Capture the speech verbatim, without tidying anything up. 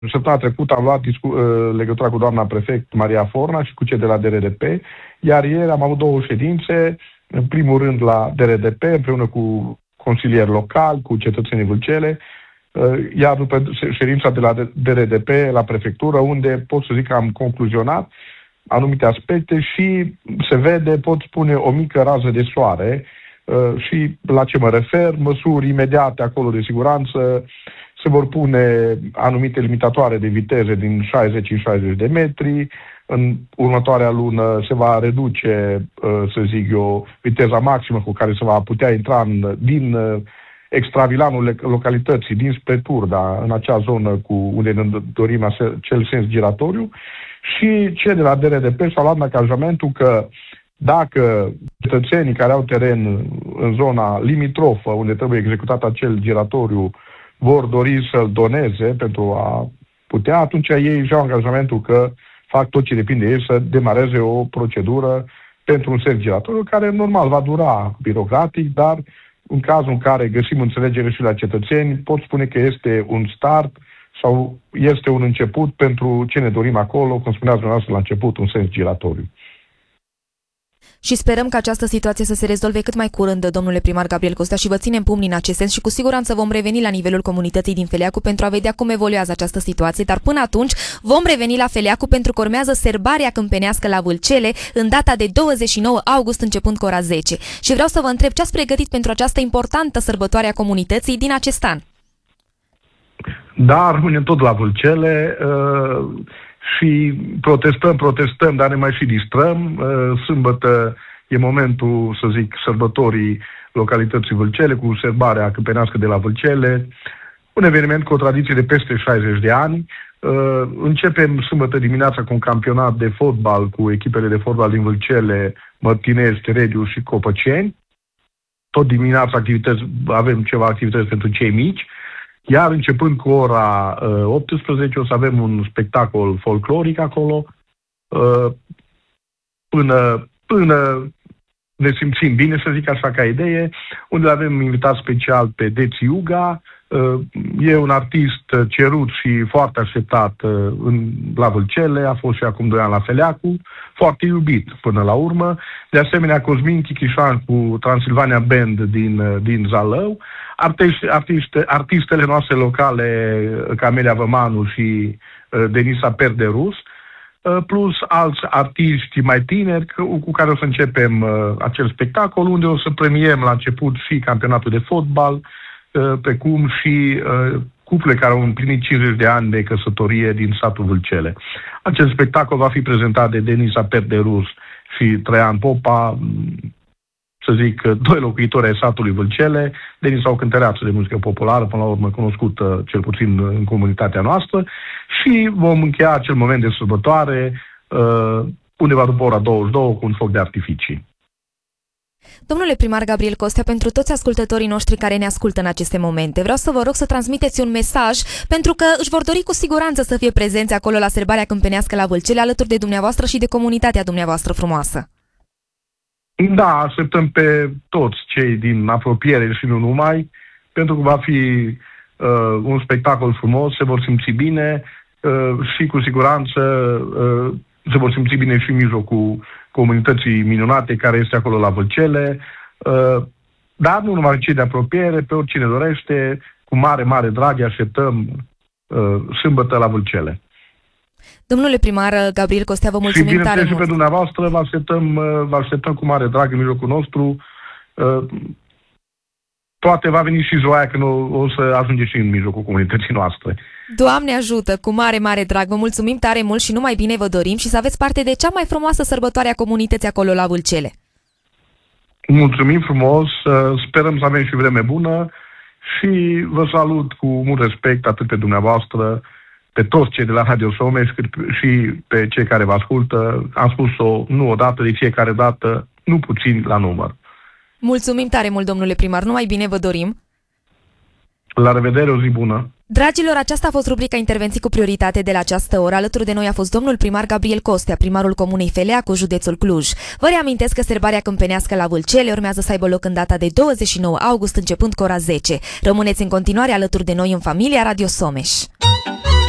Săptămâna trecută am luat discu- legătura cu doamna prefect Maria Forna și cu cei de la D R D P, iar ieri am avut două ședințe, în primul rând la D R D P, împreună cu consilieri locali, cu cetățenii Vâlcele, iar după ședința de la D R D P la prefectură, unde pot să zic că am concluzionat anumite aspecte și se vede, pot spune, o mică rază de soare. Și la ce mă refer, măsuri imediate acolo de siguranță, se vor pune anumite limitatoare de viteze din șaizeci în șaizeci de metri, în următoarea lună se va reduce, să zic eu, viteza maximă cu care se va putea intra în, din extravilanul localității, dinspre Turda, în acea zonă cu unde ne dorim acel sens giratoriu. Și cei de la D R D P s-au luat angajamentul că dacă cetățenii care au teren în zona limitrofă, unde trebuie executat acel giratoriu, vor dori să-l doneze pentru a putea, atunci ei își iau angajamentul că fac tot ce depinde de ei să demareze o procedură pentru un sens giratoriu, care normal va dura birocratic, dar în cazul în care găsim înțelegere și la cetățeni, pot spune că este un start sau este un început pentru ce ne dorim acolo, cum spuneați dumneavoastră la început, un sens giratoriu. Și sperăm că această situație să se rezolve cât mai curând, domnule primar Gabriel Costea, și vă ținem pumnii în acest sens și cu siguranță vom reveni la nivelul comunității din Feleacu pentru a vedea cum evoluează această situație, dar până atunci vom reveni la Feleacu pentru că urmează sărbarea câmpenească la Vâlcele în data de douăzeci și nouă august începând cu ora zece. Și vreau să vă întreb ce ați pregătit pentru această importantă sărbătoare a comunității din acest an. Da, rămânem tot la Vâlcele uh, și protestăm, protestăm, dar ne mai și distrăm. Uh, sâmbătă e momentul, să zic, sărbătorii localității Vâlcele, cu sărbarea câmpenească de la Vâlcele, un eveniment cu o tradiție de peste șaizeci de ani. Uh, începem sâmbătă dimineața cu un campionat de fotbal cu echipele de fotbal din Vâlcele, Mărtinez, Terediu și Copăceni. Tot dimineața activități, avem ceva activități pentru cei mici. Iar începând cu ora uh, optsprezece o să avem un spectacol folcloric acolo, uh, până, până ne simțim bine, să zic așa ca idee, unde avem invitat special pe Deți Iuga. Uh, e un artist cerut și foarte așteptat uh, în, la Vâlcele, a fost și acum doi ani la Feleacu, foarte iubit până la urmă. De asemenea, Cosmin Chichișan cu Transilvania Band din, din Zalău. Artiste, artiste, artistele noastre locale, Camelia Vămanu și uh, Denisa Perderus, uh, plus alți artiști mai tineri cu, cu care o să începem uh, acel spectacol, unde o să premiem la început și campionatul de fotbal, uh, precum și uh, cuple care au împlinit cincizeci de ani de căsătorie din satul Vâlcele. Acest spectacol va fi prezentat de Denisa Perderus și Traian Popa, să zic, doi locuitori ai satului Vâlcele. Denisa o cântăreață de muzică populară, până la urmă cunoscută cel puțin în comunitatea noastră, și vom încheia acel moment de sărbătoare uh, undeva după ora douăzeci și două cu un foc de artificii. Domnule primar Gabriel Costea, pentru toți ascultătorii noștri care ne ascultă în aceste momente, vreau să vă rog să transmiteți un mesaj, pentru că își vor dori cu siguranță să fie prezenți acolo la sărbarea câmpenească la Vâlcele, alături de dumneavoastră și de comunitatea dumneavoastră frumoasă. Da, așteptăm pe toți cei din apropiere și nu numai, pentru că va fi uh, un spectacol frumos, se vor simți bine uh, și cu siguranță uh, se vor simți bine și în mijlocul comunității minunate care este acolo la Vâlcele, uh, dar nu numai cei de apropiere, pe oricine dorește, cu mare, mare drag așteptăm uh, sâmbătă la Vâlcele. Domnule primar Gabriel Costea, vă mulțumim tare mult. Și bineînțeles și pe dumneavoastră vă așteptăm, vă așteptăm cu mare drag în mijlocul nostru. Poate va veni și joaia când o, o să ajunge și în mijlocul comunității noastre. Doamne ajută, cu mare, mare drag. Vă mulțumim tare mult și numai bine vă dorim și să aveți parte de cea mai frumoasă sărbătoare a comunității acolo la Vâlcele. Mulțumim frumos, sperăm să avem și vreme bună și vă salut cu mult respect atât pe dumneavoastră, pe toți cei de la Radio Someș, cât și pe cei care vă ascultă. Am spus-o nu odată, de fiecare dată, nu puțin la număr. Mulțumim tare mult, domnule primar, numai bine vă dorim. La revedere, o zi bună! Dragilor, aceasta a fost rubrica Intervenții cu prioritate de la această oră. Alături de noi a fost domnul primar Gabriel Costea, primarul comunei Feleacu, județul Cluj. Vă reamintesc că sărbarea câmpenească la Vâlcele urmează să aibă loc în data de douăzeci și nouă august, începând cu ora zece. Rămâneți în continuare alături de noi în familia Radio Someș.